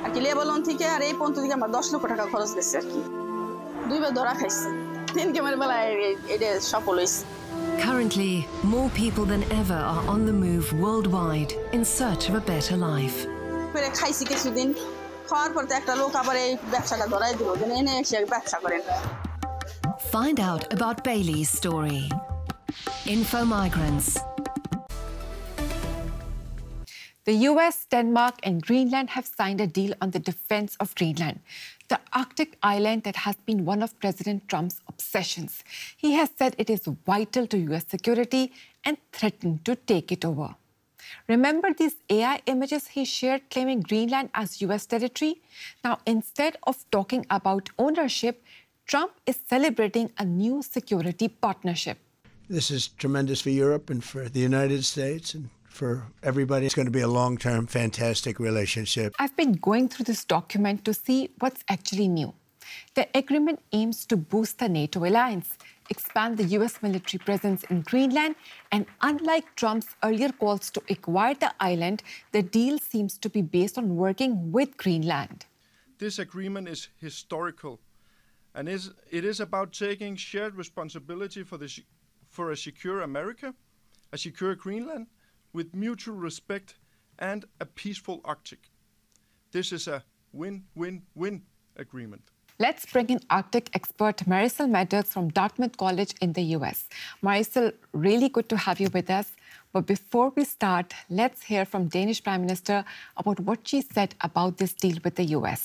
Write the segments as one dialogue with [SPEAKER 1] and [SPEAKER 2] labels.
[SPEAKER 1] আর কি লেবানন থেকে আর এই পর্যন্ত থেকে আমার 10 লক্ষ টাকা খরচ গেছে আর কি দুইবার ধরা খাইছে 3 গেমের বেলায় এটা সফল হইছে
[SPEAKER 2] Currently, more people than ever are on the move worldwide in search of a better life.
[SPEAKER 1] করে খাইছি কিছুদিন খাওয়ার পর একটা লোক আবার এই ব্যবসাটা ধরাই দিল যে এনে এসে ব্যবসা করেন
[SPEAKER 2] Find out about Bailey's story. Info Migrants.
[SPEAKER 3] The US, Denmark and Greenland have signed a deal on the defense of Greenland, the Arctic island that has been one of President Trump's obsessions. He has said it is vital to US security and threatened to take it over. Remember these AI images he shared claiming Greenland as US territory? Now, instead of talking about ownership, Trump is celebrating a new security partnership.
[SPEAKER 4] This is tremendous for Europe and for the United States and for everybody. It's going to be a long-term, fantastic relationship.
[SPEAKER 3] I've been going through this document to see what's actually new. The agreement aims to boost the NATO alliance, expand the US military presence in Greenland, and unlike Trump's earlier calls to acquire the island, the deal seems to be based on working with Greenland.
[SPEAKER 5] This agreement is historical, and it is about taking shared responsibility for a secure America, a secure Greenland, with mutual respect and a peaceful Arctic. This is a win-win-win agreement.
[SPEAKER 3] Let's bring in Arctic expert Marisol Maddox from Dartmouth College in the US. Marisol, really good to have you with us. But before we start, let's hear from Danish Prime Minister about what she said about this deal with the US.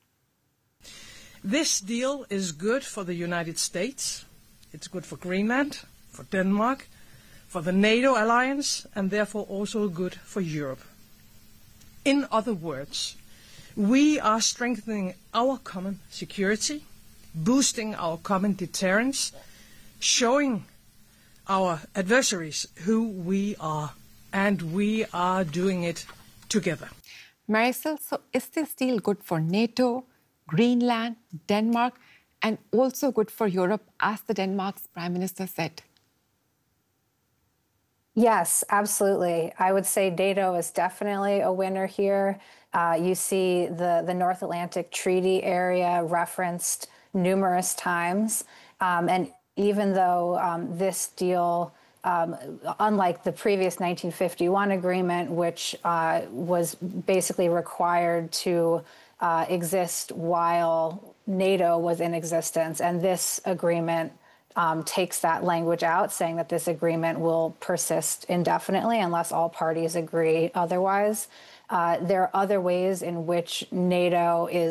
[SPEAKER 6] This deal is good for the United States. It's good for Greenland, for Denmark, for the NATO alliance, and therefore also good for Europe. In other words, we are strengthening our common security, boosting our common deterrence, showing our adversaries who we are, and we are doing it together.
[SPEAKER 3] Marisol, so is this deal good for NATO, Greenland, Denmark, and also good for Europe, as the Denmark's Prime Minister said?
[SPEAKER 7] Yes, absolutely. I would say NATO is definitely a winner here. You see the North Atlantic Treaty area referenced numerous times. And even though this deal, unlike the previous 1951 agreement, which was basically required to exist while NATO was in existence, and this agreement takes that language out, saying that this agreement will persist indefinitely unless all parties agree otherwise. There are other ways in which NATO is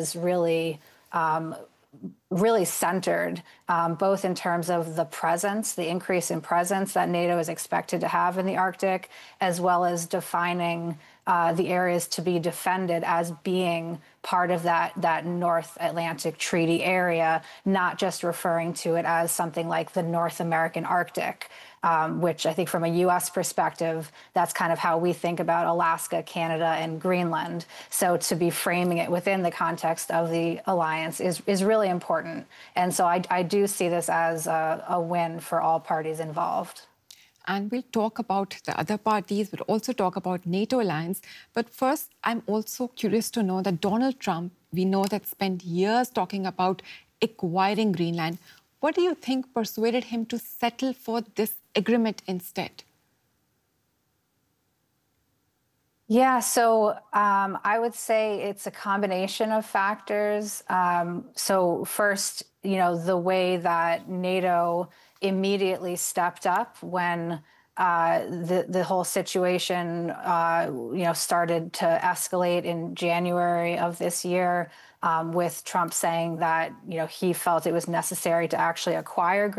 [SPEAKER 7] really centered, both in terms of the presence, the increase in presence that NATO is expected to have in the Arctic, as well as defining the areas to be defended as being part of that North Atlantic Treaty area, not just referring to it as something like the North American Arctic, which I think from a U.S. perspective, that's kind of how we think about Alaska, Canada, and Greenland. So to be framing it within the context of the alliance is really important. And so I do see this as a win for all parties involved.
[SPEAKER 3] And we'll talk about the other parties, we'll also talk about NATO alliance. But first, I'm also curious to know that Donald Trump, we know that spent years talking about acquiring Greenland. What do you think persuaded him to settle for this agreement instead?
[SPEAKER 7] Yeah, so I would say it's a combination of factors. So first, the way that NATO immediately stepped up when the whole situation, started to escalate in January of this year, with Trump saying that, he felt it was necessary to actually acquire